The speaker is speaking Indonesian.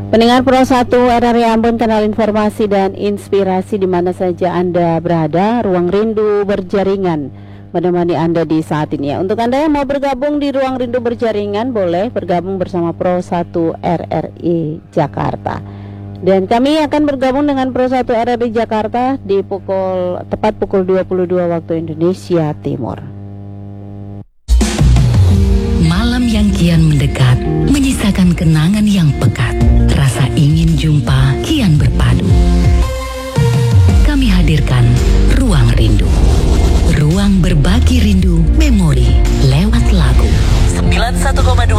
Pendengar Pro 1 RRI Ambon, kanal informasi dan inspirasi di mana saja Anda berada. Ruang Rindu Berjaringan menemani Anda di saat ini ya. Untuk Anda yang mau bergabung di Ruang Rindu Berjaringan, boleh bergabung bersama Pro 1 RRI Jakarta. Dan kami akan bergabung dengan Pro 1 RRI Jakarta di tepat pukul 22 waktu Indonesia Timur. Malam yang kian mendekat menyisakan kenangan yang pekat. Rasa ingin jumpa kian berpadu. Kami hadirkan Ruang Rindu. Ruang berbagi rindu memori lewat lagu. 91,2